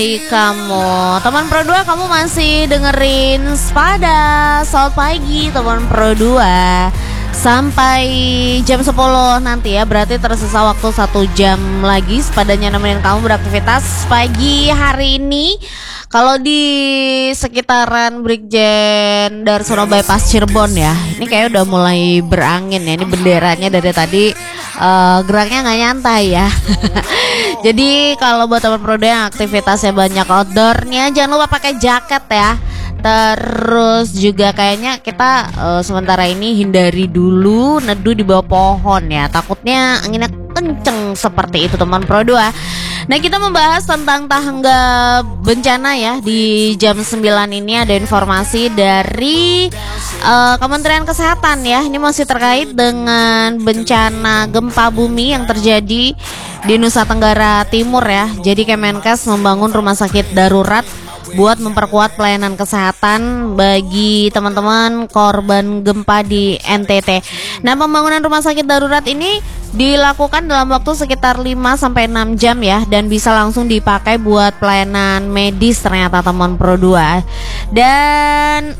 Kamu teman Pro 2, kamu masih dengerin Spada Selamat pagi teman Pro 2 sampai jam 10 nanti ya. Berarti tersisa waktu 1 jam lagi Spadanya nemenin kamu beraktivitas pagi hari ini. Kalau di sekitaran Brigjen Darsono Bypass Cirebon ya, ini kayak udah mulai berangin ya. Ini benderanya dari tadi geraknya nggak nyantai ya. Jadi kalau buat teman Pro 2 yang aktivitasnya banyak outdoornya, jangan lupa pakai jaket ya. Terus juga kayaknya kita sementara ini hindari dulu neduh di bawah pohon ya. Takutnya anginnya kenceng seperti itu teman Pro 2. Nah, kita membahas tentang tangga bencana ya. Di jam 9 ini ada informasi dari Kementerian Kesehatan ya. Ini masih terkait dengan bencana gempa bumi yang terjadi di Nusa Tenggara Timur ya. Jadi Kemenkes membangun rumah sakit darurat buat memperkuat pelayanan kesehatan bagi teman-teman korban gempa di NTT. Nah, pembangunan rumah sakit darurat ini dilakukan dalam waktu sekitar 5-6 jam ya, dan bisa langsung dipakai buat pelayanan medis ternyata teman Pro 2. Dan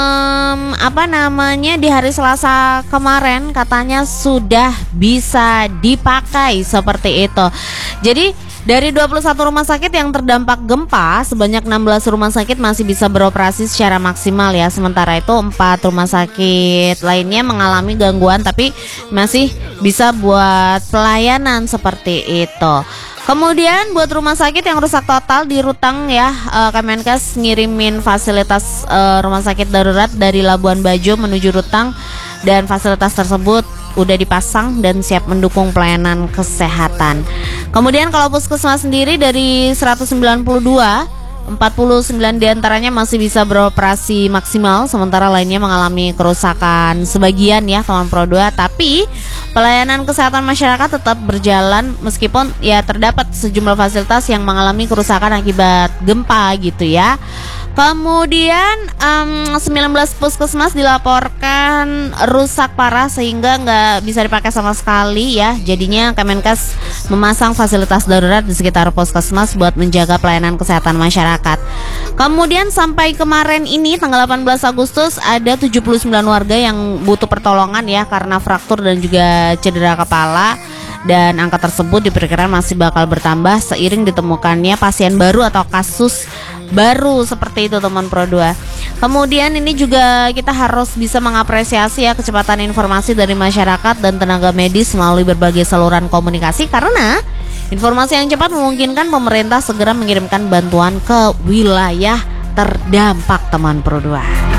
di hari Selasa kemarin katanya sudah bisa dipakai seperti itu. Jadi dari 21 rumah sakit yang terdampak gempa, sebanyak 16 rumah sakit masih bisa beroperasi secara maksimal ya. Sementara itu 4 rumah sakit lainnya mengalami gangguan tapi masih bisa buat pelayanan seperti itu. Kemudian buat rumah sakit yang rusak total di Rutang ya, Kemenkes ngirimin fasilitas rumah sakit darurat dari Labuan Bajo menuju Rutang, dan fasilitas tersebut udah dipasang dan siap mendukung pelayanan kesehatan. Kemudian kalau puskesmas sendiri dari 192, 49 diantaranya masih bisa beroperasi maksimal, sementara lainnya mengalami kerusakan sebagian ya teman Pro 2. Tapi pelayanan kesehatan masyarakat tetap berjalan meskipun ya terdapat sejumlah fasilitas yang mengalami kerusakan akibat gempa gitu ya. Kemudian 19 puskesmas dilaporkan rusak parah sehingga nggak bisa dipakai sama sekali ya. Jadinya Kemenkes memasang fasilitas darurat di sekitar puskesmas buat menjaga pelayanan kesehatan masyarakat. Kemudian sampai kemarin ini tanggal 18 Agustus ada 79 warga yang butuh pertolongan ya karena fraktur dan juga cedera kepala. Dan angka tersebut diperkirakan masih bakal bertambah seiring ditemukannya pasien baru atau kasus baru seperti itu teman Pro 2. Kemudian ini juga kita harus bisa mengapresiasi ya kecepatan informasi dari masyarakat dan tenaga medis melalui berbagai saluran komunikasi, karena informasi yang cepat memungkinkan pemerintah segera mengirimkan bantuan ke wilayah terdampak teman Pro 2.